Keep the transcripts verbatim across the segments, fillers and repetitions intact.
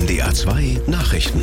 N D R zwei Nachrichten.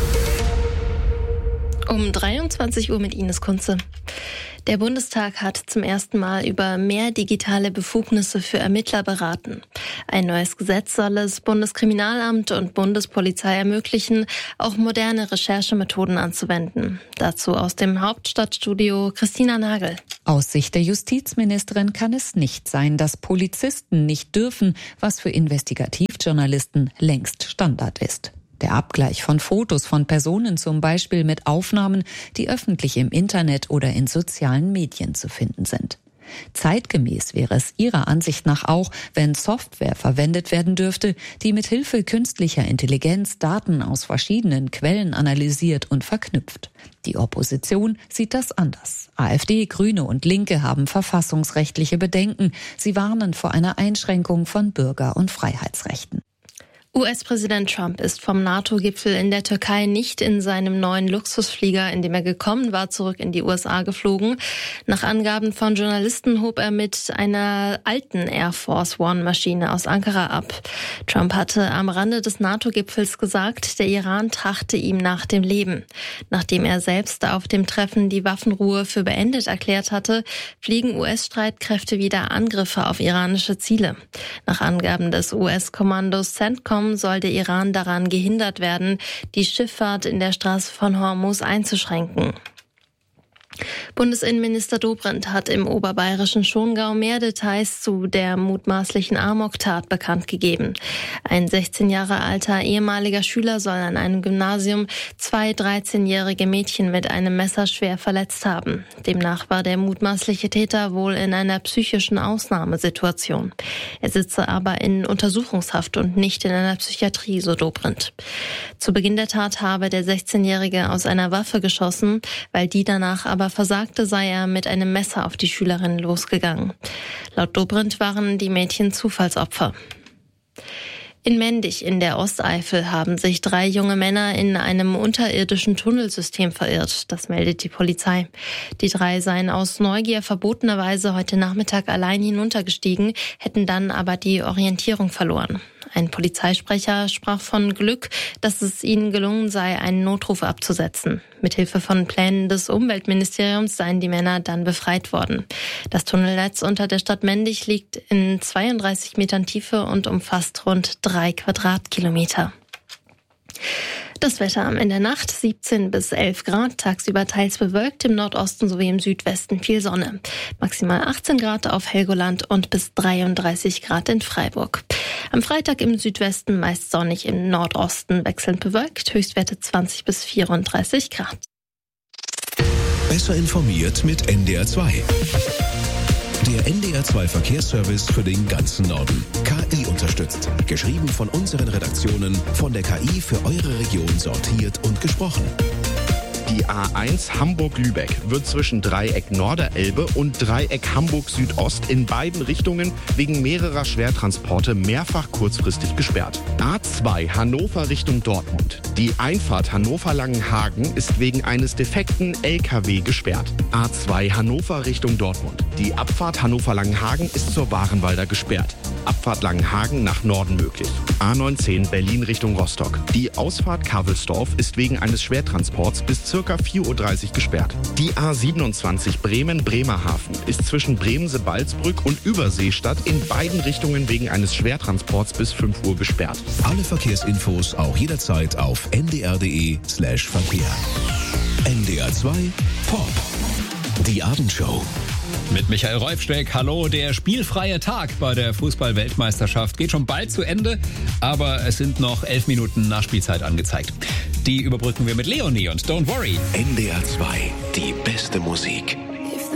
Um dreiundzwanzig Uhr mit Ines Kunze. Der Bundestag hat zum ersten Mal über mehr digitale Befugnisse für Ermittler beraten. Ein neues Gesetz soll es Bundeskriminalamt und Bundespolizei ermöglichen, auch moderne Recherchemethoden anzuwenden. Dazu aus dem Hauptstadtstudio Christina Nagel. Aus Sicht der Justizministerin kann es nicht sein, dass Polizisten nicht dürfen, was für Investigativjournalisten längst Standard ist. Der Abgleich von Fotos von Personen zum Beispiel mit Aufnahmen, die öffentlich im Internet oder in sozialen Medien zu finden sind. Zeitgemäß wäre es ihrer Ansicht nach auch, wenn Software verwendet werden dürfte, die mit Hilfe künstlicher Intelligenz Daten aus verschiedenen Quellen analysiert und verknüpft. Die Opposition sieht das anders. AfD, Grüne und Linke haben verfassungsrechtliche Bedenken. Sie warnen vor einer Einschränkung von Bürger- und Freiheitsrechten. U S-Präsident Trump ist vom NATO-Gipfel in der Türkei nicht in seinem neuen Luxusflieger, in dem er gekommen war, zurück in die U S A geflogen. Nach Angaben von Journalisten hob er mit einer alten Air Force One-Maschine aus Ankara ab. Trump hatte am Rande des NATO-Gipfels gesagt, der Iran trachte ihm nach dem Leben. Nachdem er selbst auf dem Treffen die Waffenruhe für beendet erklärt hatte, fliegen U S-Streitkräfte wieder Angriffe auf iranische Ziele. Nach Angaben des U S-Kommandos CENTCOM soll der Iran daran gehindert werden, die Schifffahrt in der Straße von Hormuz einzuschränken. Bundesinnenminister Dobrindt hat im oberbayerischen Schongau mehr Details zu der mutmaßlichen Amoktat bekannt gegeben. Ein sechzehn Jahre alter ehemaliger Schüler soll an einem Gymnasium zwei dreizehnjährige Mädchen mit einem Messer schwer verletzt haben. Demnach war der mutmaßliche Täter wohl in einer psychischen Ausnahmesituation. Er sitze aber in Untersuchungshaft und nicht in einer Psychiatrie, so Dobrindt. Zu Beginn der Tat habe der sechzehnjährige aus einer Waffe geschossen, weil die danach aber versagte, sei er mit einem Messer auf die Schülerin losgegangen. Laut Dobrindt waren die Mädchen Zufallsopfer. In Mendig in der Osteifel haben sich drei junge Männer in einem unterirdischen Tunnelsystem verirrt. Das meldet die Polizei. Die drei seien aus Neugier verbotenerweise heute Nachmittag allein hinuntergestiegen, hätten dann aber die Orientierung verloren. Ein Polizeisprecher sprach von Glück, dass es ihnen gelungen sei, einen Notruf abzusetzen. Mithilfe von Plänen des Umweltministeriums seien die Männer dann befreit worden. Das Tunnelnetz unter der Stadt Mendig liegt in zweiunddreißig Metern Tiefe und umfasst rund drei Quadratkilometer. Das Wetter am Ende der Nacht, siebzehn bis elf Grad, tagsüber teils bewölkt, im Nordosten sowie im Südwesten viel Sonne. Maximal achtzehn Grad auf Helgoland und bis dreiunddreißig Grad in Freiburg. Am Freitag im Südwesten meist sonnig, im Nordosten wechselnd bewölkt, Höchstwerte zwanzig bis vierunddreißig Grad. Besser informiert mit N D R zwei. Der N D R zwei Verkehrsservice für den ganzen Norden. K I unterstützt. Geschrieben von unseren Redaktionen, von der K I für eure Region sortiert und gesprochen. Die A eins Hamburg-Lübeck wird zwischen Dreieck Norderelbe und Dreieck Hamburg-Südost in beiden Richtungen wegen mehrerer Schwertransporte mehrfach kurzfristig gesperrt. A zwei Hannover Richtung Dortmund. Die Einfahrt Hannover-Langenhagen ist wegen eines defekten L K W gesperrt. A zwei Hannover Richtung Dortmund. Die Abfahrt Hannover-Langenhagen ist zur Warenwalder gesperrt. Abfahrt Langenhagen nach Norden möglich. A neunzehn Berlin Richtung Rostock. Die Ausfahrt Kavelsdorf ist wegen eines Schwertransports bis circa vier Uhr dreißig gesperrt. Die A siebenundzwanzig Bremen-Bremerhaven ist zwischen Bremse-Balzbrück und Überseestadt in beiden Richtungen wegen eines Schwertransports bis fünf Uhr gesperrt. Alle Verkehrsinfos auch jederzeit auf n d r punkt d e slash Verkehr. N D R zwei Pop. Die Abendshow. Mit Michael Räufsteck, hallo, der spielfreie Tag bei der Fußball-Weltmeisterschaft geht schon bald zu Ende, aber es sind noch elf Minuten Nachspielzeit angezeigt. Die überbrücken wir mit Leonie und Don't Worry. N D R zwei, die beste Musik.